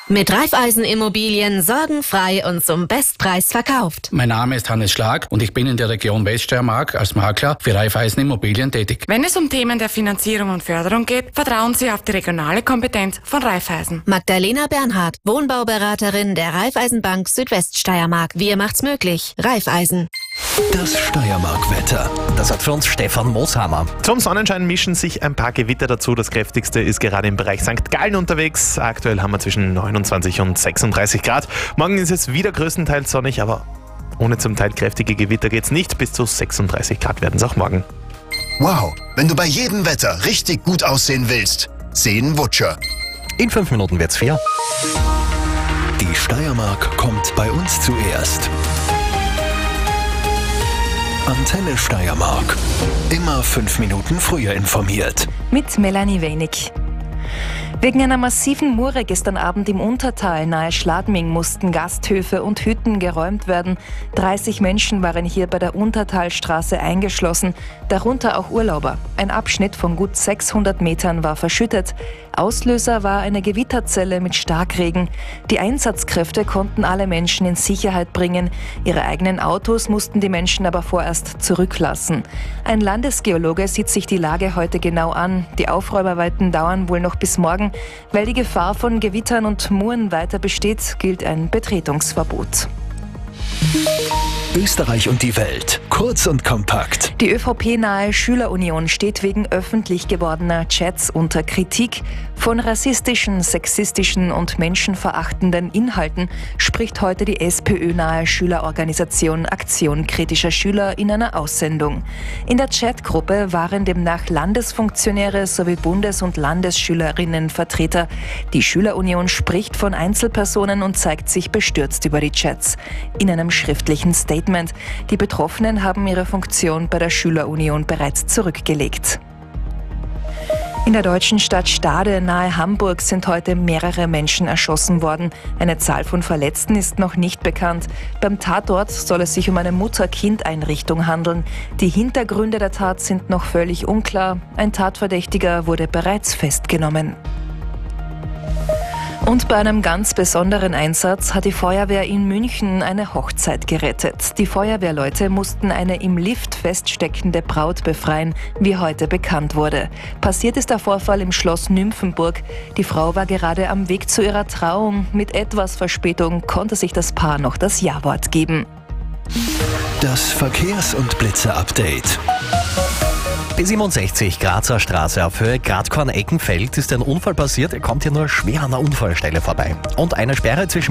Mit Raiffeisen Immobilien sorgenfrei und zum Bestpreis verkauft. Mein Name ist Hannes Schlag und ich bin in der Region Weststeiermark als Makler für Raiffeisen Immobilien tätig. Wenn es um Themen der Finanzierung und Förderung geht, vertrauen Sie auf die regionale Kompetenz von Raiffeisen. Magdalena Bernhard, Wohnbauberaterin der Raiffeisenbank Südweststeiermark. Wir macht's möglich. Raiffeisen. Das Steiermark-Wetter. Das hat für uns Stefan Mooshammer. Zum Sonnenschein mischen sich ein paar Gewitter dazu. Das kräftigste ist gerade im Bereich St. Gallen unterwegs. Aktuell haben wir zwischen 29 und 36 Grad. Morgen ist es wieder größtenteils sonnig, aber ohne zum Teil kräftige Gewitter geht's nicht. Bis zu 36 Grad werden es auch morgen. Wow, wenn du bei jedem Wetter richtig gut aussehen willst, seh den Wutscher. In 5 Minuten wird's 4. Die Steiermark kommt bei uns zuerst. Antenne Steiermark. Immer 5 Minuten früher informiert. Mit Melanie Wenig. Wegen einer massiven Mure gestern Abend im Untertal nahe Schladming mussten Gasthöfe und Hütten geräumt werden. 30 Menschen waren hier bei der Untertalstraße eingeschlossen, darunter auch Urlauber. Ein Abschnitt von gut 600 Metern war verschüttet. Auslöser war eine Gewitterzelle mit Starkregen. Die Einsatzkräfte konnten alle Menschen in Sicherheit bringen. Ihre eigenen Autos mussten die Menschen aber vorerst zurücklassen. Ein Landesgeologe sieht sich die Lage heute genau an. Die Aufräumarbeiten dauern wohl noch bis morgen. Weil die Gefahr von Gewittern und Muren weiter besteht, gilt ein Betretungsverbot. Österreich und die Welt. Kurz und kompakt. Die ÖVP-nahe Schülerunion steht wegen öffentlich gewordener Chats unter Kritik. Von rassistischen, sexistischen und menschenverachtenden Inhalten spricht heute die SPÖ-nahe Schülerorganisation Aktion kritischer Schüler in einer Aussendung. In der Chatgruppe waren demnach Landesfunktionäre sowie Bundes- und Landesschülerinnenvertreter. Die Schülerunion spricht von Einzelpersonen und zeigt sich bestürzt über die Chats. In einem schriftlichen Statement: Die Betroffenen haben ihre Funktion bei der Schülerunion bereits zurückgelegt. In der deutschen Stadt Stade nahe Hamburg sind heute mehrere Menschen erschossen worden. Eine Zahl von Verletzten ist noch nicht bekannt. Beim Tatort soll es sich um eine Mutter-Kind-Einrichtung handeln. Die Hintergründe der Tat sind noch völlig unklar. Ein Tatverdächtiger wurde bereits festgenommen. Und bei einem ganz besonderen Einsatz hat die Feuerwehr in München eine Hochzeit gerettet. Die Feuerwehrleute mussten eine im Lift feststeckende Braut befreien, wie heute bekannt wurde. Passiert ist der Vorfall im Schloss Nymphenburg. Die Frau war gerade am Weg zu ihrer Trauung. Mit etwas Verspätung konnte sich das Paar noch das Ja-Wort geben. Das Verkehrs- und Blitzer-Update. B67 Grazer Straße auf Höhe Gradkorn-Eckenfeld ist ein Unfall passiert. Er kommt hier nur schwer an der Unfallstelle vorbei. Und eine Sperre zwischen